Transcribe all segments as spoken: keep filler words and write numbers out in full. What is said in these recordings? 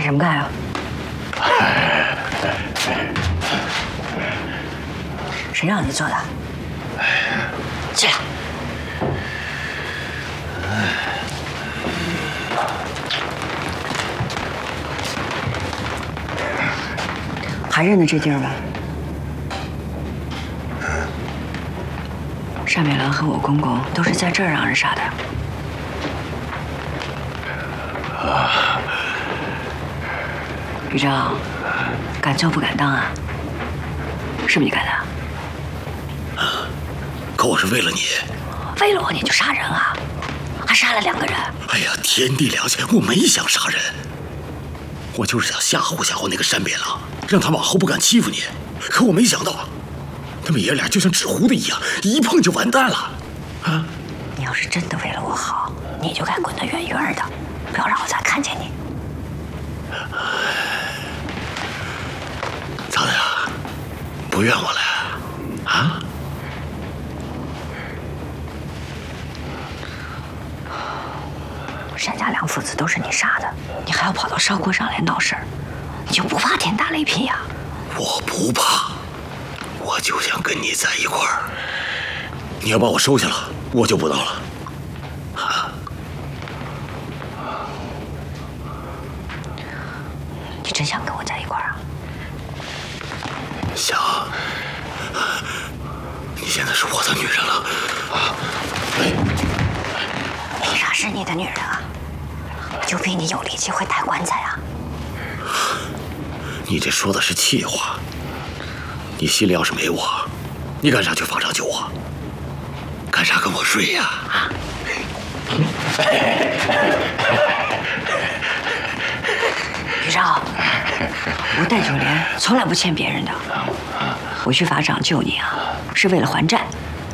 什么干啊？谁让你做的？起来！还认得这地儿吧？单美兰和我公公都是在这儿让人杀的。啊！于正，敢做不敢当啊？是不是你干的？ 啊！可我是为了你。 为了我你就杀人啊？还杀了两个人？ 哎呀，天地良心，我没想杀人，我就是想吓唬吓唬那个单北郎，让他往后不敢欺负你。可我没想到，他们爷俩就像纸糊的一样，一碰就完蛋了。啊！ 你要是真的为了我好，你就该滚得远远的，不要让我再看见你。 咋的呀？不怨我了？啊？ 单家两父子都是你杀的，你还要跑到烧锅上来闹事儿，你就不怕天打雷劈呀？ 我不怕，我就想跟你在一块儿。你要把我收下了，我就不闹了。啊？ 你真想跟我在一块儿啊？ 想。你现在是我的女人了。啊！哎。 凭啥是你的女人啊？就凭你有力气会抬棺材啊？ 你这说的是气话。你心里要是没我，你干啥去房上救我？干啥跟我睡呀？啊！ 于少，我戴九莲从来不欠别人的。我去法场救你啊，是为了还债。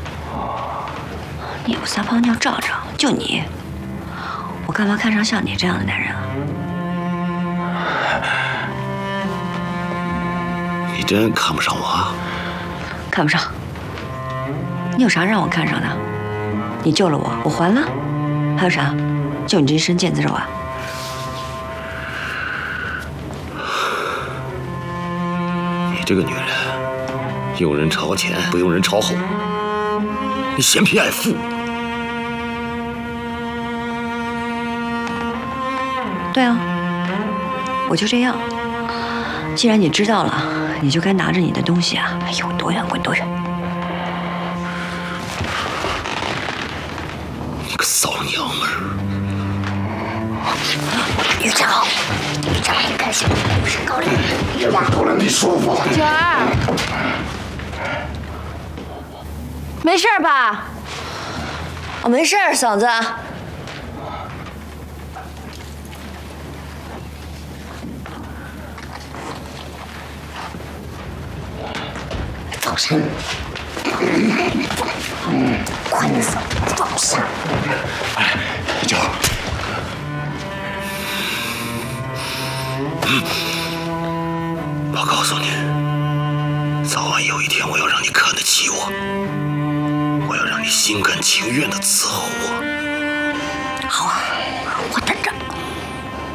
你有撒泡尿照照，就你，我干嘛看上像你这样的男人啊？ 你真看不上我？ 看不上。你有啥让我看上的？你救了我，我还了。还有啥？就你这一身腱子肉啊？ 你这个女人，用人朝前，不用人朝后。你嫌贫爱富。 对啊，我就这样。既然你知道了，你就该拿着你的东西啊，有多远滚多远。 你个骚娘们儿！ 于长，于长，你干什么？我是高人， 也不偷了你舒服。 九儿，没事吧？ 我没事，嫂子。 放下！ 官司放下！ 哎，于正， 我告诉你，早晚有一天我要让你看得起我，我要让你心甘情愿地伺候我。 好啊。